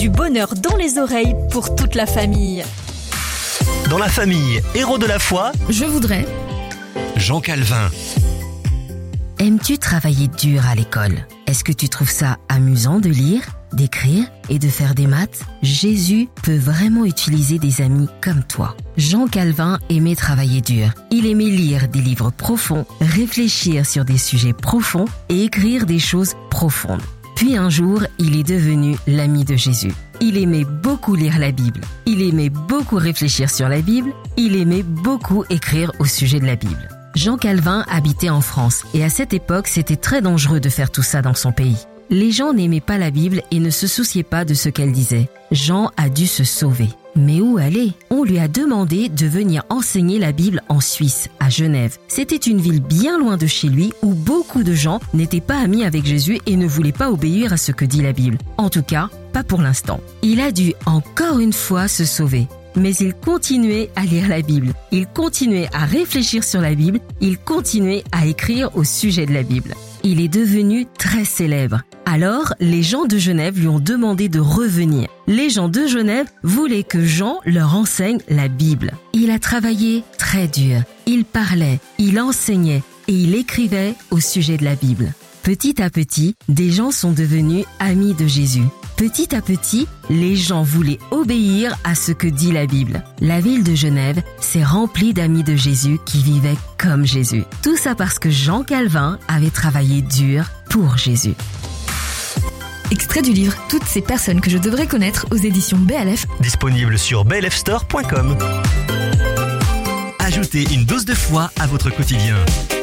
Du bonheur dans les oreilles pour toute la famille. Dans la famille Héros de la foi, Je voudrais. Jean Calvin. Aimes-tu travailler dur à l'école? Est-ce que tu trouves ça amusant de lire, d'écrire et de faire des maths? Jésus peut vraiment utiliser des amis comme toi. Jean Calvin aimait travailler dur. Il aimait lire des livres profonds, réfléchir sur des sujets profonds et écrire des choses profondes. Puis un jour, il est devenu l'ami de Jésus. Il aimait beaucoup lire la Bible. Il aimait beaucoup réfléchir sur la Bible. Il aimait beaucoup écrire au sujet de la Bible. Jean Calvin habitait en France et à cette époque, c'était très dangereux de faire tout ça dans son pays. Les gens n'aimaient pas la Bible et ne se souciaient pas de ce qu'elle disait. Jean a dû se sauver. Mais où aller? On lui a demandé de venir enseigner la Bible en Suisse, à Genève. C'était une ville bien loin de chez lui où beaucoup de gens n'étaient pas amis avec Jésus et ne voulaient pas obéir à ce que dit la Bible. En tout cas, pas pour l'instant. Il a dû encore une fois se sauver. Mais il continuait à lire la Bible. Il continuait à réfléchir sur la Bible. Il continuait à écrire au sujet de la Bible. Il est devenu très célèbre. Alors, les gens de Genève lui ont demandé de revenir. Les gens de Genève voulaient que Jean leur enseigne la Bible. Il a travaillé très dur. Il parlait, il enseignait et il écrivait au sujet de la Bible. Petit à petit, des gens sont devenus amis de Jésus. Petit à petit, les gens voulaient obéir à ce que dit la Bible. La ville de Genève s'est remplie d'amis de Jésus qui vivaient comme Jésus. Tout ça parce que Jean Calvin avait travaillé dur pour Jésus. Extrait du livre Toutes ces personnes que je devrais connaître aux éditions BLF. Disponible sur blfstore.com. Ajoutez une dose de foi à votre quotidien.